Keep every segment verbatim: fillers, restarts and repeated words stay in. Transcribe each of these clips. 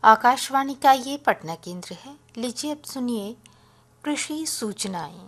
आकाशवाणी का ये पटना केंद्र है। लीजिए अब सुनिए कृषि सूचनाएं।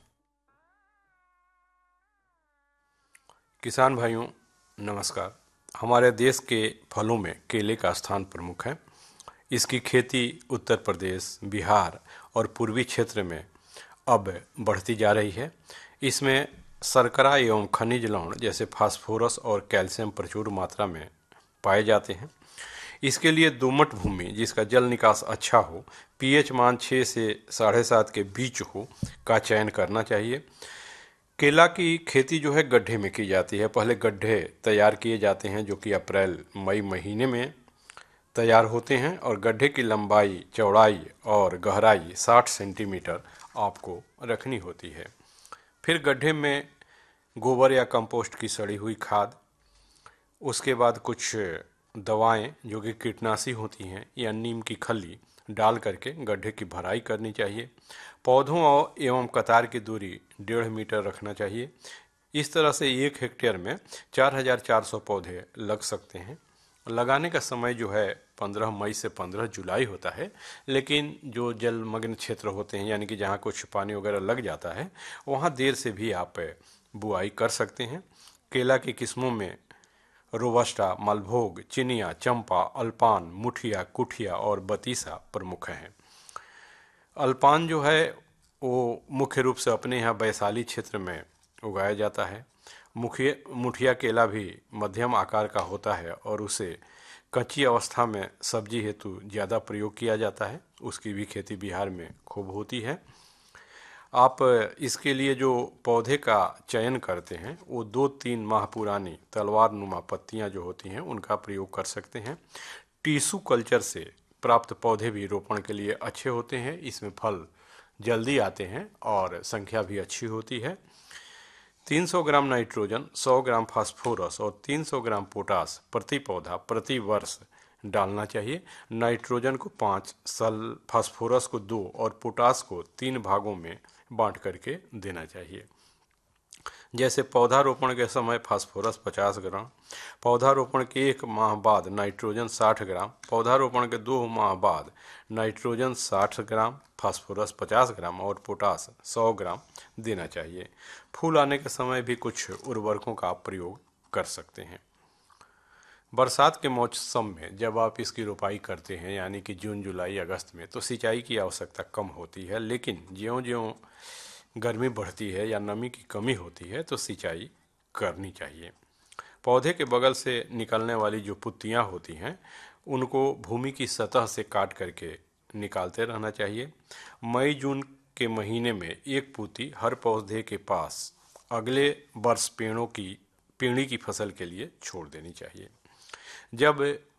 किसान भाइयों नमस्कार। हमारे देश के फलों में केले का स्थान प्रमुख है। इसकी खेती उत्तर प्रदेश, बिहार और पूर्वी क्षेत्र में अब बढ़ती जा रही है। इसमें शर्करा एवं खनिज लवण जैसे फास्फोरस और कैल्शियम प्रचुर मात्रा में पाए जाते हैं। इसके लिए दोमट भूमि जिसका जल निकास अच्छा हो, पीएच मान छः से साढ़े सात के बीच हो का चयन करना चाहिए। केला की खेती जो है गड्ढे में की जाती है। पहले गड्ढे तैयार किए जाते हैं जो कि अप्रैल मई महीने में तैयार होते हैं और गड्ढे की लंबाई, चौड़ाई और गहराई साठ सेंटीमीटर आपको रखनी होती है। फिर गड्ढे में गोबर या कंपोस्ट की सड़ी हुई खाद, उसके बाद कुछ दवाएं जो कि कीटनाशी होती हैं या नीम की खली डाल करके गड्ढे की भराई करनी चाहिए। पौधों और एवं कतार की दूरी डेढ़ मीटर रखना चाहिए। इस तरह से एक हेक्टेयर में चार हजार चार सौ पौधे लग सकते हैं। लगाने का समय जो है पंद्रह मई से पंद्रह जुलाई होता है, लेकिन जो जलमग्न क्षेत्र होते हैं यानी कि जहाँ कुछ पानी वगैरह लग जाता है वहाँ देर से भी आप बुआई कर सकते हैं। केला की किस्मों में रोबस्टा, मालभोग, चिनिया, चंपा, अल्पान, मुठिया, कुठिया और बतीसा प्रमुख हैं। अल्पान जो है वो मुख्य रूप से अपने यहाँ वैशाली क्षेत्र में उगाया जाता है। मुखिया मुठिया केला भी मध्यम आकार का होता है और उसे कच्ची अवस्था में सब्जी हेतु ज़्यादा प्रयोग किया जाता है। उसकी भी खेती बिहार में खूब होती है। आप इसके लिए जो पौधे का चयन करते हैं वो दो तीन माह पुरानी तलवार नुमा पत्तियां जो होती हैं उनका प्रयोग कर सकते हैं। टिश्यू कल्चर से प्राप्त पौधे भी रोपण के लिए अच्छे होते हैं। इसमें फल जल्दी आते हैं और संख्या भी अच्छी होती है। तीन सौ ग्राम नाइट्रोजन, सौ ग्राम फास्फोरस और तीन सौ ग्राम पोटास प्रति पौधा प्रति वर्ष डालना चाहिए। नाइट्रोजन को पाँच, सल फास्फोरस को दो और पोटास को तीन भागों में बांट करके देना चाहिए। जैसे पौधारोपण के समय फास्फोरस पचास ग्राम, पौधारोपण के एक माह बाद नाइट्रोजन साठ ग्राम, पौधारोपण के दो माह बाद नाइट्रोजन साठ ग्राम, फास्फोरस पचास ग्राम और पोटास सौ ग्राम देना चाहिए। फूल आने के समय भी कुछ उर्वरकों का आप प्रयोग कर सकते हैं। बरसात के मौसम में जब आप इसकी रोपाई करते हैं यानी कि जून, जुलाई, अगस्त में, तो सिंचाई की आवश्यकता कम होती है, लेकिन ज्यों-ज्यों गर्मी बढ़ती है या नमी की कमी होती है तो सिंचाई करनी चाहिए। पौधे के बगल से निकलने वाली जो पुत्तियां होती हैं उनको भूमि की सतह से काट करके निकालते रहना चाहिए। मई जून के महीने में एक पुत्ती हर पौधे के पास अगले वर्ष पेड़ों की पेड़ी की फसल के लिए छोड़ देनी चाहिए। जब